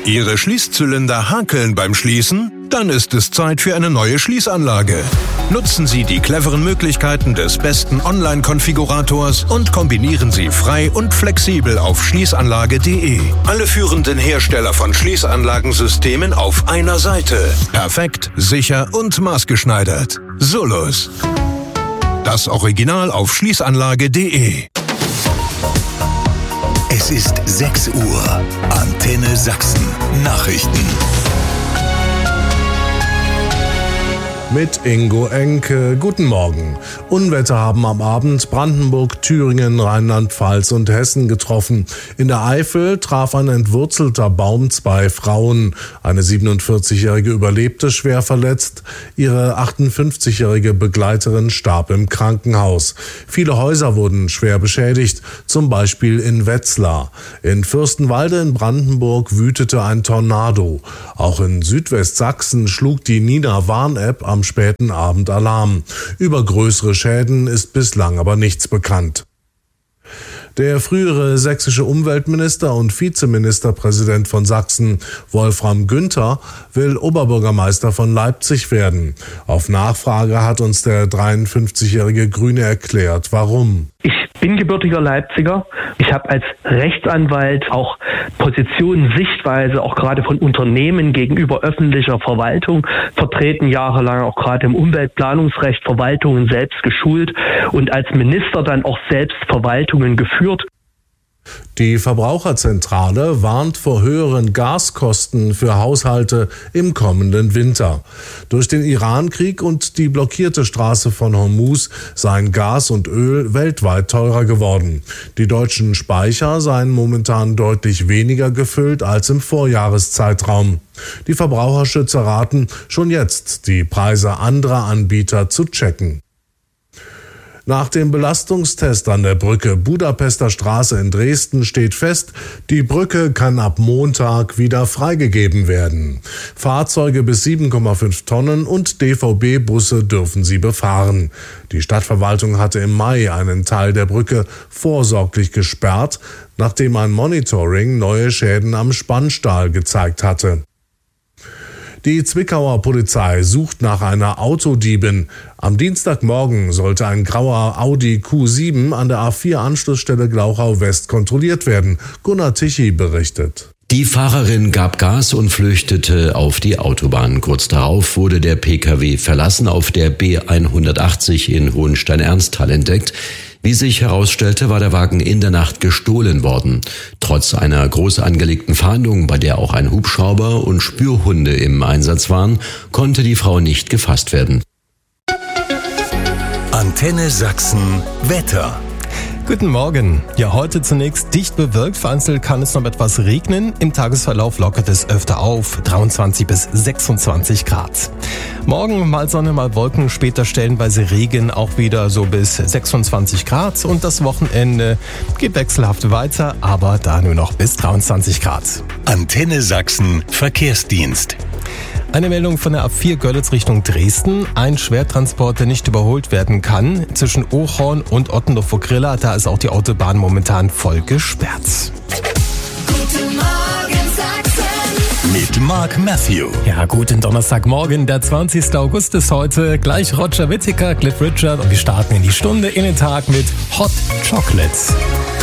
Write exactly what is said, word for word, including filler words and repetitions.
Ihre Schließzylinder hakeln beim Schließen? Dann ist es Zeit für eine neue Schließanlage. Nutzen Sie die cleveren Möglichkeiten des besten Online-Konfigurators und kombinieren Sie frei und flexibel auf schließanlage punkt de. Alle führenden Hersteller von Schließanlagensystemen auf einer Seite. Perfekt, sicher und maßgeschneidert. Solus. Das Original auf schließanlage punkt de. Es ist sechs Uhr. Antenne Sachsen. Nachrichten. Mit Ingo Enke. Guten Morgen. Unwetter haben am Abend Brandenburg, Thüringen, Rheinland-Pfalz und Hessen getroffen. In der Eifel traf ein entwurzelter Baum zwei Frauen. Eine siebenundvierzigjährige überlebte schwer verletzt. Ihre achtundfünfzigjährige Begleiterin starb im Krankenhaus. Viele Häuser wurden schwer beschädigt, zum Beispiel in Wetzlar. In Fürstenwalde in Brandenburg wütete ein Tornado. Auch in Südwestsachsen schlug die Nina-Warn-App am späten Abend Alarm. Über größere Schäden ist bislang aber nichts bekannt. Der frühere sächsische Umweltminister und Vizeministerpräsident von Sachsen, Wolfram Günther, will Oberbürgermeister von Leipzig werden. Auf Nachfrage hat uns der dreiundfünfzigjährige Grüne erklärt, warum. Ich bin gebürtiger Leipziger. Ich habe als Rechtsanwalt auch Positionen, Sichtweise, auch gerade von Unternehmen gegenüber öffentlicher Verwaltung vertreten, jahrelang auch gerade im Umweltplanungsrecht Verwaltungen selbst geschult und als Minister dann auch selbst Verwaltungen geführt. Die Verbraucherzentrale warnt vor höheren Gaskosten für Haushalte im kommenden Winter. Durch den Irankrieg und die blockierte Straße von Hormuz seien Gas und Öl weltweit teurer geworden. Die deutschen Speicher seien momentan deutlich weniger gefüllt als im Vorjahreszeitraum. Die Verbraucherschützer raten, schon jetzt die Preise anderer Anbieter zu checken. Nach dem Belastungstest an der Brücke Budapester Straße in Dresden steht fest, die Brücke kann ab Montag wieder freigegeben werden. Fahrzeuge bis sieben Komma fünf Tonnen und D V B-Busse dürfen sie befahren. Die Stadtverwaltung hatte im Mai einen Teil der Brücke vorsorglich gesperrt, nachdem ein Monitoring neue Schäden am Spannstahl gezeigt hatte. Die Zwickauer Polizei sucht nach einer Autodiebin. Am Dienstagmorgen sollte ein grauer Audi Q sieben an der A vier Anschlussstelle Glauchau West kontrolliert werden. Gunnar Tichy berichtet. Die Fahrerin gab Gas und flüchtete auf die Autobahn. Kurz darauf wurde der P K W verlassen, auf der B hundertachtzig in Hohenstein-Ernsthal entdeckt. Wie sich herausstellte, war der Wagen in der Nacht gestohlen worden. Trotz einer groß angelegten Fahndung, bei der auch ein Hubschrauber und Spürhunde im Einsatz waren, konnte die Frau nicht gefasst werden. Antenne Sachsen Wetter. Guten Morgen. Ja, heute zunächst dicht bewölkt. Vereinzelt kann es noch etwas regnen. Im Tagesverlauf lockert es öfter auf. dreiundzwanzig bis sechsundzwanzig Grad. Morgen mal Sonne, mal Wolken, später stellenweise Regen, auch wieder so bis sechsundzwanzig Grad. Und das Wochenende geht wechselhaft weiter, aber da nur noch bis dreiundzwanzig Grad. Antenne Sachsen Verkehrsdienst. Eine Meldung von der A vier Görlitz Richtung Dresden. Ein Schwertransport, der nicht überholt werden kann. Zwischen Ochorn und Ottendorf-Grilla, da ist auch die Autobahn momentan voll gesperrt. Guten Morgen Sachsen. Mit Mark Matthew. Ja, guten Donnerstagmorgen, der zwanzigster August ist heute. Gleich Roger Whittaker, Cliff Richard und wir starten in die Stunde, in den Tag mit Hot Chocolate.